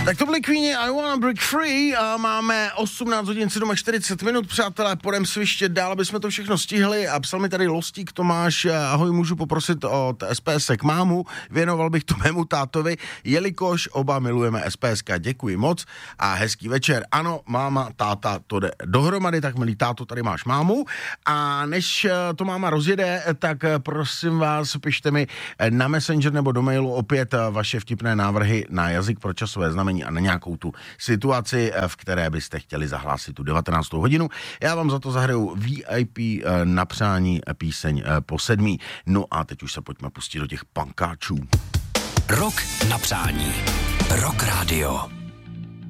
Tak to byly Queenie I Wanna Break Free a máme 18 hodin 40 minut, přátelé, půjdem sviště dál, aby jsme to všechno stihli a psal mi tady Lostík Tomáš, ahoj, můžu poprosit od SPS k mámu, věnoval bych to mému tátovi, jelikož oba milujeme SPS, děkuji moc a hezký večer. Ano, máma, táta, to jde dohromady, tak milý táto, tady máš mámu a než to máma rozjede, tak prosím vás, pište mi na Messenger nebo do mailu opět vaše vtipné návrhy na jazyk pro časové znamení a na nějakou tu situaci, v které byste chtěli zahlásit tu 19. hodinu. Já vám za to zahraju VIP na přání píseň po 7. No a teď už se pojďme pustit do těch pankáčů. Rok na přání. Rock Radio.